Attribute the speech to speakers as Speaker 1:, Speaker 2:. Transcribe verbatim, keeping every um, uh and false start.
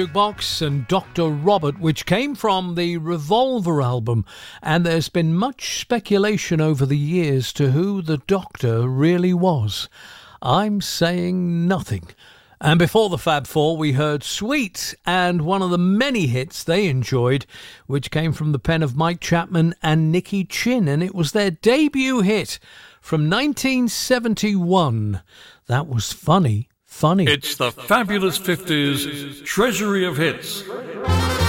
Speaker 1: Box and Doctor Robert, which came from the Revolver album, and there's been much speculation over the years to who the Doctor really was. I'm saying nothing. And before the Fab Four, we heard Sweet, and one of the many hits they enjoyed, which came from the pen of Mike Chapman and Nicky Chinn, and it was their debut hit from nineteen seventy-one. That was Funny. Funny.
Speaker 2: It's the Fabulous fifties Treasury of Hits.